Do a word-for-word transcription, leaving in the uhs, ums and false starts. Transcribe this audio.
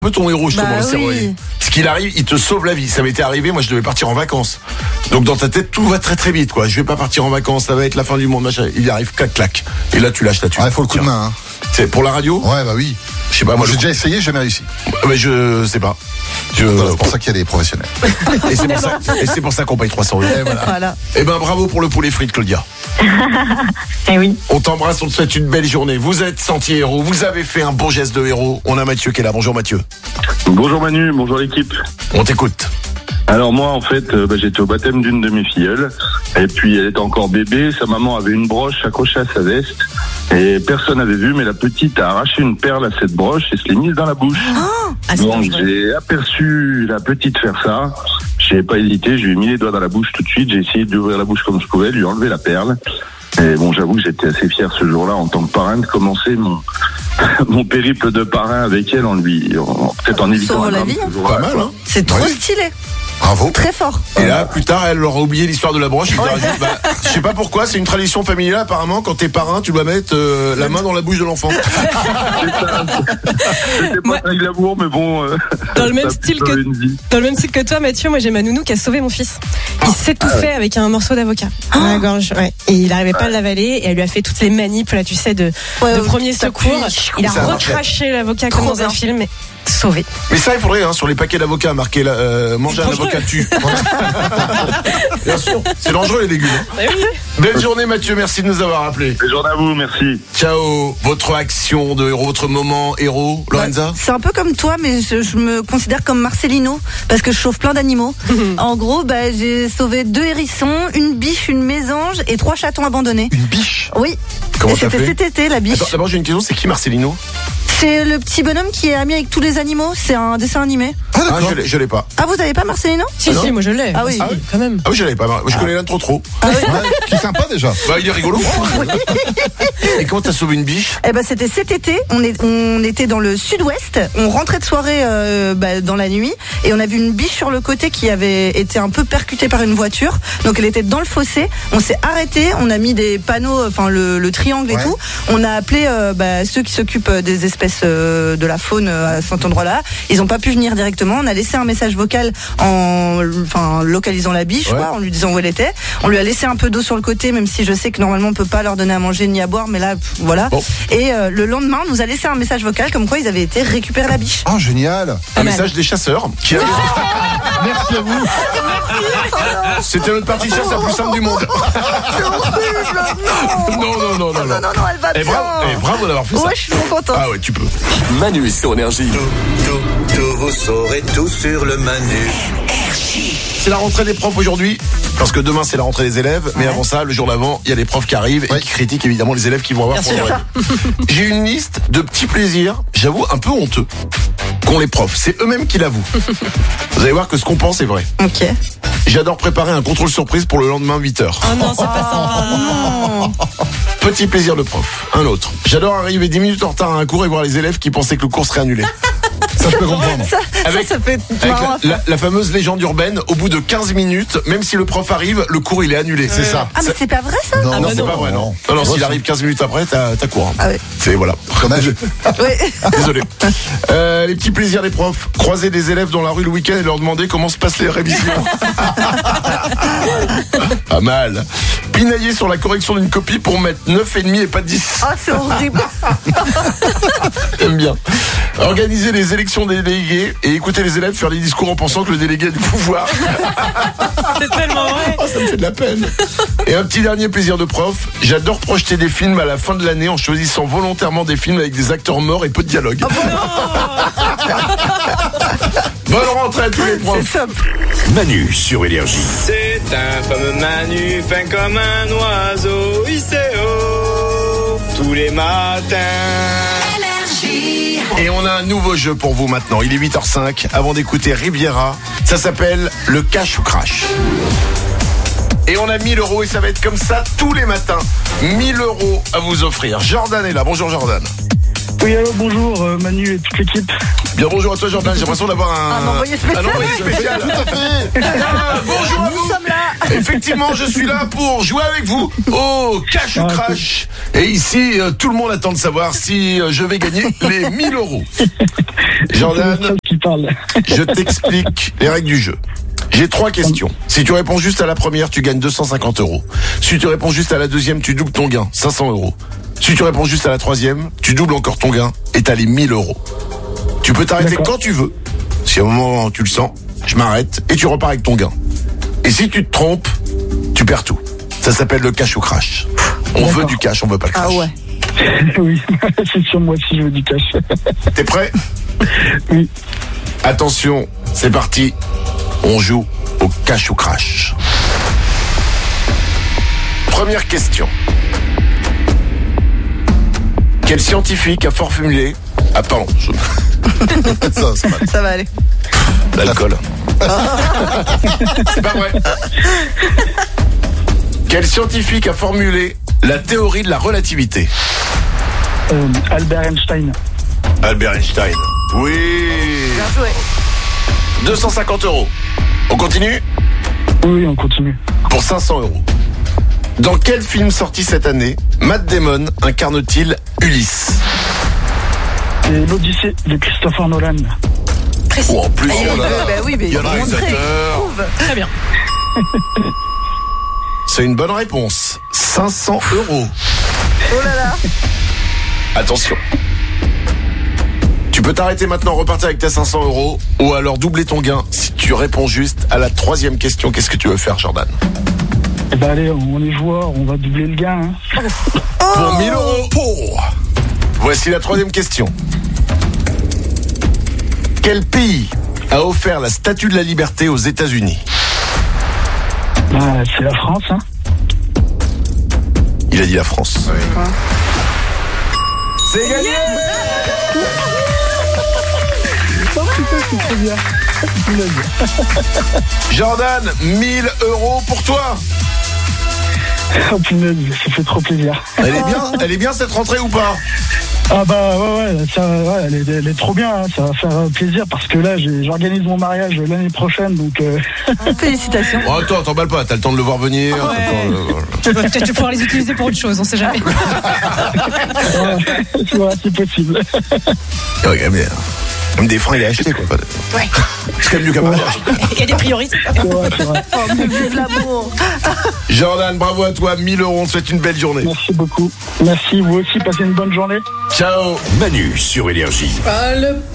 peu ton héros justement, Bah le cerveau. oui. Ce qu'il arrive, il te sauve la vie. Ça m'était arrivé, moi je devais partir en vacances. Donc dans ta tête, tout va très très vite, quoi. Je vais pas partir en vacances, ça va être la fin du monde, machin. Il arrive, clac, clac. Et là, tu lâches la thune. Ouais, faut le coup de main. Hein. C'est pour la radio. Ouais, bah oui. Je sais pas, Moi, moi j'ai le... déjà essayé, j'ai jamais réussi. Mais je sais pas. Je... Voilà, c'est pour ça qu'il y a des professionnels. Et c'est pour ça, et c'est pour ça qu'on paye trois cents euros. Et voilà. Voilà. Eh ben bravo pour le poulet frites, Claudia. Eh oui. On t'embrasse, on te souhaite une belle journée. Vous êtes sentier héros, vous avez fait un bon geste de héros. On a Mathieu qui est là. Bonjour Mathieu. Bonjour Manu, bonjour l'équipe. On t'écoute. Alors moi en fait euh, bah, j'étais au baptême d'une de mes filleules et puis elle était encore bébé, sa maman avait une broche accrochée à sa veste et personne n'avait vu, mais la petite a arraché une perle à cette broche et se l'est mise dans la bouche. Oh, ah, c'est Donc dangereux. j'ai aperçu la petite faire ça, j'ai pas hésité, je lui ai mis les doigts dans la bouche tout de suite, j'ai essayé d'ouvrir la bouche comme je pouvais, lui enlever la perle. Et bon, j'avoue que j'étais assez fier ce jour-là en tant que parrain de commencer mon mon périple de parrain avec elle en lui, en, peut-être en évitant Sauve un la drame vie, ce hein. jour-là, Pas mal, quoi. hein. C'est trop Ouais. stylé. Bravo. Très fort. Et là, plus tard, elle aura oublié l'histoire de la broche. Il dira juste, bah, je sais pas pourquoi, c'est une tradition familiale. Apparemment, quand t'es parrain, tu dois mettre euh, la main dans la bouche de l'enfant. C'était pas Moi- très glamour, mais bon. euh, Dans le même ça style peut que- sauver une vie. Dans le même style que toi, Mathieu, moi j'ai ma nounou qui a sauvé mon fils. Il s'étouffait avec un morceau d'avocat dans la gorge, ouais. Et il n'arrivait pas à l'avaler et elle lui a fait toutes les manips, là, tu sais, de, Ouais, de ouais, premier t'appuies, secours. Il a ça marche. recraché l'avocat Trop comme dans bien. un film, et sauvé. Mais ça, il faudrait, hein, sur les paquets d'avocats, marquer là, euh, manger un dangereux. avocat tue. Bien sûr, c'est dangereux les légumes. Ah oui. Belle journée Mathieu, merci de nous avoir appelés. Belle journée à vous, merci. Ciao. Votre action de héros, votre moment héros, Lorenza. C'est un peu comme toi, mais je, je me considère comme Marcelino parce que je sauve plein d'animaux. En gros, bah, j'ai sauvé deux hérissons, une biche, une mésange et trois chatons abandonnés. Une biche. Oui. Comment et t'as c'était fait cet été, la biche. Attends, d'abord j'ai une question, c'est qui Marcelino? C'est le petit bonhomme qui est ami avec tous les animaux. C'est un dessin animé. Ah, Ah, d'accord. je l'ai, je l'ai pas. Ah, vous avez pas Marcelino? Si, Ah non si, moi je l'ai. Ah oui. Si, quand même. Ah oui, je l'avais pas. Je connais l'un trop trop. Ah oui. Ouais, qui est sympa déjà. Bah, il est rigolo. Et comment t'as sauvé une biche? Eh ben c'était cet été, on, est, on était dans le sud-ouest, on rentrait de soirée euh, bah, dans la nuit et on a vu une biche sur le côté qui avait été un peu percutée par une voiture, donc elle était dans le fossé, on s'est arrêté, on a mis des panneaux, enfin le, le triangle et Ouais. tout, on a appelé euh, bah, ceux qui s'occupent des espèces euh, de la faune euh, à cet endroit-là, ils ont pas pu venir directement, on a laissé un message vocal en enfin, localisant la biche, Ouais. quoi, en lui disant où elle était, on lui a laissé un peu d'eau sur le côté, même si je sais que normalement on peut pas leur donner à manger ni à boire, mais là, pff, voilà. Bon. Et euh, le lendemain, on nous a laissé un message vocal comme quoi ils avaient été récupérer la biche. Oh, génial. Un message des chasseurs qui arrive. Merci à vous. C'était notre partie de chasse la plus simple du monde. Non, non, non, non, non. Non, non, non, elle va Eh, bien. bravo, eh, bravo d'avoir fait ça. Ouais, je suis trop contente. Ah ouais, tu peux. Manu sur Énergie. Tout, tout, tout, vous saurez tout sur le Manu. C'est la rentrée des profs aujourd'hui, parce que demain c'est la rentrée des élèves, mais Ouais. avant ça, le jour d'avant, il y a les profs qui arrivent et Ouais. qui critiquent évidemment les élèves qui vont avoir Bien pour sûr. le J'ai une liste de petits plaisirs, j'avoue un peu honteux, qu'ont les profs. C'est eux-mêmes qui l'avouent. Vous allez voir que ce qu'on pense est vrai. Ok. J'adore préparer un contrôle surprise pour le lendemain huit heures. Oh non, c'est pas sympa. Non. Petit plaisir de prof. Un autre. J'adore arriver dix minutes en retard à un cours et voir les élèves qui pensaient que le cours serait annulé. Ça, je peux comprendre. Ça, Avec- ça, ça peut être Avec marrant la, à faire. la- la fameuse légende urbaine, au bout de quinze minutes, même si le prof arrive, le cours il est annulé. C'est ça. Ah, mais c'est pas vrai ça? Non, Non, bah c'est non. pas vrai, non. Non, non, s'il arrive quinze minutes après, t'as, t'as cours. hein. Ah ouais. C'est, voilà. Dommage. Ouais. Désolé. Euh, les petits plaisirs des profs. Croiser des élèves dans la rue le week-end et leur demander comment se passent les révisions. Pas mal. Pinailler sur la correction d'une copie pour mettre neuf virgule cinq et pas dix. Ah, c'est horrible. J'aime bien. Organiser les élections des délégués et écouter les élèves faire des discours en pensant que le délégué a du pouvoir. C'est tellement vrai. Oh, ça me fait de la peine. Et un petit dernier plaisir de prof. J'adore projeter des films à la fin de l'année en choisissant volontairement des films avec des acteurs morts et peu de dialogue. Bonne rentrée à tous les C'est profs. top. Manu sur Énergie. C'est un fameux Manu, fin comme un oiseau, il sait haut, tous les matins. Et on a un nouveau jeu pour vous maintenant. Il est huit heures cinq. Avant d'écouter Riviera, ça s'appelle le cash ou crash. Et on a mille euros et ça va être comme ça tous les matins. mille euros à vous offrir. Jordan est là. Bonjour Jordan. Oui, allô, bonjour, euh, Manu et toute l'équipe. Bien bonjour à toi Jordan, j'ai l'impression d'avoir un, Un envoyé spécial. un envoyé spécial. Ah, bonjour à Nous vous. sommes là. Effectivement, je suis là pour jouer avec vous au cash ou crash. Et ici, euh, tout le monde attend de savoir si euh, je vais gagner les mille euros. Jordan, Qui parle. je t'explique les règles du jeu. J'ai trois questions. Si tu réponds juste à la première, tu gagnes deux cent cinquante euros. Si tu réponds juste à la deuxième, tu doubles ton gain, cinq cents euros. Si tu réponds juste à la troisième, tu doubles encore ton gain et t'as les mille euros. Tu peux t'arrêter D'accord. quand tu veux. Si à un moment tu le sens, je m'arrête et tu repars avec ton gain. Et si tu te trompes, tu perds tout. Ça s'appelle le cash ou crash. On D'accord. veut du cash, on veut pas le crash. Ah ouais. Oui, c'est sur moi si je veux du cash. T'es prêt? Oui. Attention, c'est parti. On joue au cash ou crash. Première question. Quel scientifique a formulé... Ah pardon, je... ça, c'est mal. Ça va aller. L'alcool. C'est pas vrai. Quel scientifique a formulé la théorie de la relativité? Euh, Albert Einstein. Albert Einstein. Oui. Bien joué. deux cent cinquante euros. On continue? Oui, on continue. Pour cinq cents euros. Dans quel film sorti cette année, Matt Damon incarne-t-il Ulysse? C'est l'Odyssée de Christopher Nolan. Précis. Oh, en plus, Ah, il y en a. bah oui, mais Il y en a un montré. réalisateur. Prouve. Très bien. C'est une bonne réponse. cinq cents euros. Oh là là. Attention. Tu peux t'arrêter maintenant, repartir avec tes cinq cents euros, ou alors doubler ton gain si tu réponds juste à la troisième question. Qu'est-ce que tu veux faire, Jordan? Eh ben allez, on est joueurs, on va doubler le gain. Hein. Pour mille euros. Pour. Voici la troisième question. Quel pays a offert la Statue de la Liberté aux États-Unis? Bah, c'est la France, hein. Il a dit la France. C'est gagné. Oh putain, c'est trop bien. Jordan, mille euros pour toi. Oh punaise, ça fait trop plaisir. Elle est bien, elle est bien cette rentrée ou pas? Ah bah ouais, ouais, ça, ouais elle, est, elle est trop bien, hein. Ça va faire plaisir parce que là j'ai- j'organise mon mariage l'année prochaine, donc euh... Félicitations. Oh, attends, t'emballes pas, t'as le temps de le voir venir. Ouais. t'attends, euh, Tu vas peut-être pouvoir les utiliser pour autre chose, on sait jamais. ouais, ouais, c'est possible. Ouais, quand même, même des freins, il a acheté quoi. Ouais. C'est quand même mieux qu'un mariage. Il y a des priorités. C'est vrai, c'est vrai. Oh, mais vive l'amour. Jordan, bravo à toi, mille euros, on te souhaite une belle journée. Merci beaucoup. Merci, vous aussi, passez une bonne journée. Ciao. Manu sur Énergie.